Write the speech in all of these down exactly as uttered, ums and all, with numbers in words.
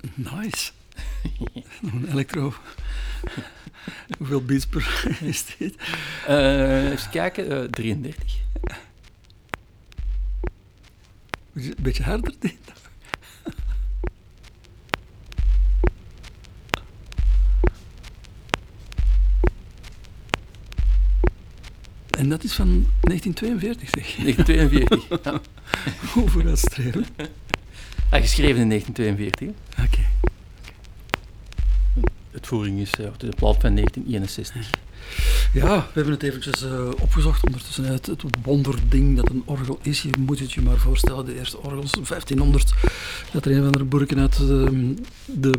Nice. Een elektro. Hoeveel beats per is dit? Uh, even kijken, uh, drieëndertig. Een beetje harder dit. En dat is van negentien tweeënveertig, zeg. negentien tweeënveertig, ja. Hoe vooruitstrevend. Ah, geschreven in negentien tweeënveertig. Oké. Okay. Uitvoering is uh, de plaat van negentien eenenzestig. Ja, we hebben het eventjes uh, opgezocht ondertussen. Het, het wonderding dat een orgel is. Je moet het je maar voorstellen, de eerste orgels, vijftienhonderd, dat er een of andere burken uit uh, de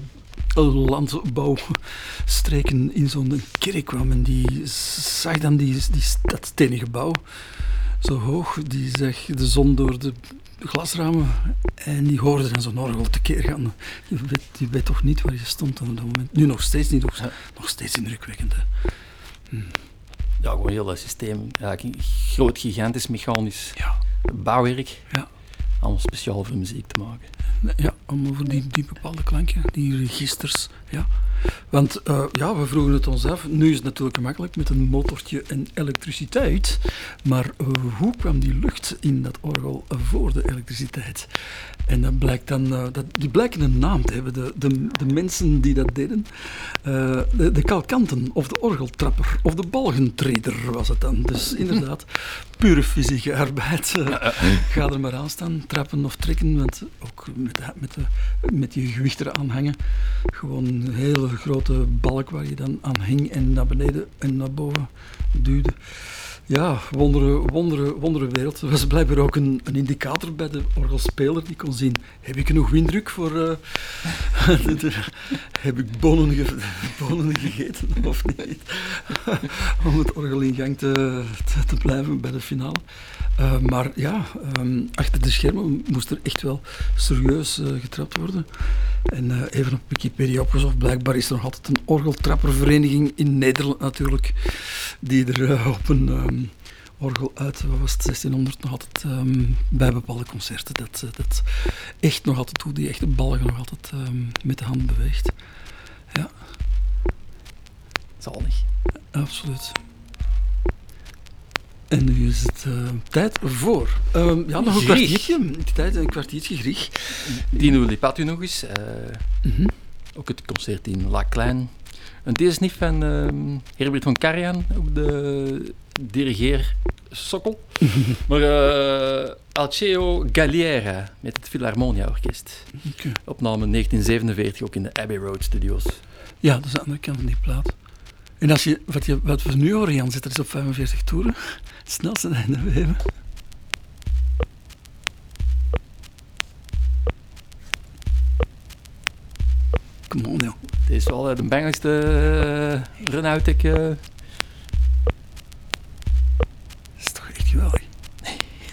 landbouwstreken in zo'n kerk kwam. En die zag dan die, die, dat stenen gebouw zo hoog. Die zag de zon door de glasramen en die hoorde dan zo'n orgel tekeer gaan. Je weet, je weet toch niet waar je stond op dat moment. Nu nog steeds niet, nog, nog steeds indrukwekkend. Hè. Hm. Ja, gewoon heel dat systeem. Ja, groot, gigantisch, mechanisch ja. bouwwerk. Ja. Allemaal speciaal voor muziek te maken. Ja, allemaal voor die, die bepaalde klanken, die registers. Ja. Want uh, ja, we vroegen het ons af. Nu is het natuurlijk gemakkelijk met een motortje en elektriciteit. Maar uh, hoe kwam die lucht in dat orgel voor de elektriciteit? En dat blijkt dan, uh, dat, die blijken een naam te hebben, de, de, de mensen die dat deden. Uh, de, de kalkanten, of de orgeltrapper, of de balgentreder was het dan. Dus inderdaad, pure fysieke arbeid. Uh, ga er maar aan staan, trappen of trekken, want ook met, de, met, de, met je gewicht eraan hangen. Gewoon een hele grote balk waar je dan aan hing en naar beneden en naar boven duwde. Ja, wondere, wondere, wondere wereld. Er was blijkbaar ook een, een indicator bij de orgelspeler die kon zien, heb ik genoeg winddruk voor... Uh, heb ik bonen, ge, bonen gegeten of niet? Om het orgel in gang te, te, te blijven bij de finale. Uh, maar ja, um, achter de schermen moest er echt wel serieus uh, getrapt worden. En uh, even op Wikipedia opgezocht, blijkbaar is er nog altijd een orgeltrappervereniging in Nederland natuurlijk, die er uh, op een um, orgel uit, wat was het, zestienhonderd nog altijd um, bij bepaalde concerten, dat, uh, dat echt nog altijd doet, die echte balgen nog altijd um, met de hand beweegt. Ja. Zalig. Absoluut. En nu is het uh, tijd voor. Um, ja, nog een kwartiertje. Tijd, een kwartiertje Grieg. Dino Lipatu nog eens. Uh, mm-hmm. Ook het concert in La Klein. En deze is niet van uh, Herbert van Karajan op de dirigeer sokkel. maar uh, Alceo Galliera met het Philharmonia Orkest. Okay. Opname negentien zevenenveertig, ook in de Abbey Road Studios. Ja, dat is de andere kant van die plaat. En als je, wat, je, wat we nu horen, Jan, zit er eens op vijfenveertig toeren. Het snelste einde weven. Come on, joh. Dit is wel de bangelijkste uh, run-out ik uh,